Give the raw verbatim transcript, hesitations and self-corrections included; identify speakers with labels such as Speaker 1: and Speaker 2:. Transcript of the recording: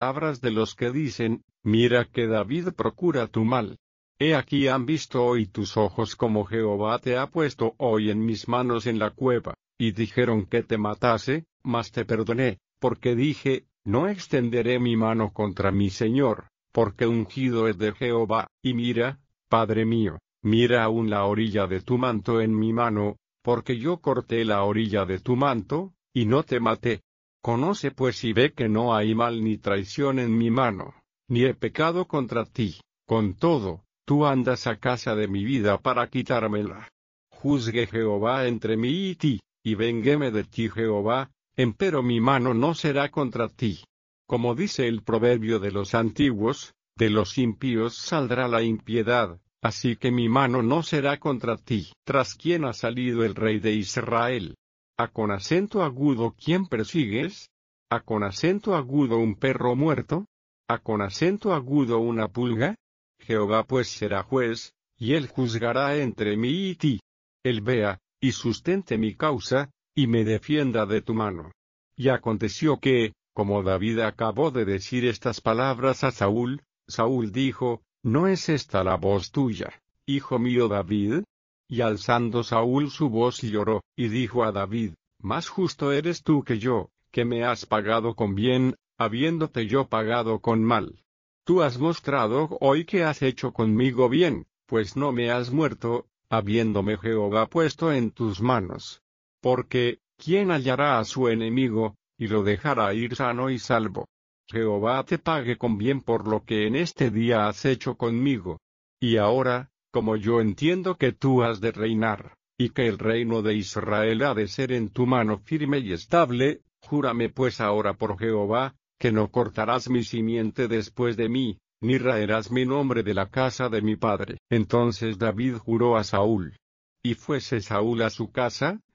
Speaker 1: palabras de los que dicen, mira que David procura tu mal. He aquí han visto hoy tus ojos como Jehová te ha puesto hoy en mis manos en la cueva, y dijeron que te matase, mas te perdoné, porque dije, no extenderé mi mano contra mi Señor, porque ungido es de Jehová, y mira, Padre mío, mira aún la orilla de tu manto en mi mano, porque yo corté la orilla de tu manto, y no te maté. Conoce pues y ve que no hay mal ni traición en mi mano, ni he pecado contra ti, con todo, tú andas a casa de mi vida para quitármela. Juzgue Jehová entre mí y ti, y venguéme de ti Jehová, empero mi mano no será contra ti. Como dice el proverbio de los antiguos, de los impíos saldrá la impiedad, así que mi mano no será contra ti. ¿Tras quién ha salido el rey de Israel? ¿A con acento agudo quién persigues? ¿A con acento agudo un perro muerto? ¿A con acento agudo una pulga? Jehová pues será juez, y él juzgará entre mí y ti. Él vea, y sustente mi causa, y me defienda de tu mano. Y aconteció que, como David acabó de decir estas palabras a Saúl, Saúl dijo, ¿no es esta la voz tuya, hijo mío David? Y alzando Saúl su voz lloró, y dijo a David, más justo eres tú que yo, que me has pagado con bien, habiéndote yo pagado con mal. Tú has mostrado hoy que has hecho conmigo bien, pues no me has muerto, habiéndome Jehová puesto en tus manos. Porque, ¿quién hallará a su enemigo, y lo dejará ir sano y salvo? Jehová te pague con bien por lo que en este día has hecho conmigo. Y ahora, como yo entiendo que tú has de reinar, y que el reino de Israel ha de ser en tu mano firme y estable, júrame pues ahora por Jehová, que no cortarás mi simiente después de mí, ni raerás mi nombre de la casa de mi padre. Entonces David juró a Saúl. Y fuese Saúl a su casa,